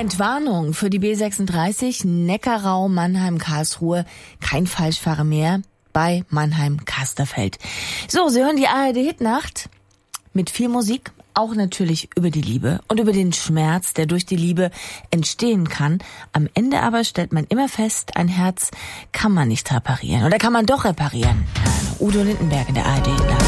Entwarnung für die B36 Neckarau Mannheim-Karlsruhe. Kein Falschfahrer mehr bei Mannheim-Kasterfeld. So, Sie hören die ARD-Hitnacht mit viel Musik, auch natürlich über die Liebe und über den Schmerz, der durch die Liebe entstehen kann. Am Ende aber stellt man immer fest, ein Herz kann man nicht reparieren. Oder kann man doch reparieren? Udo Lindenberg in der ARD-Hitnacht.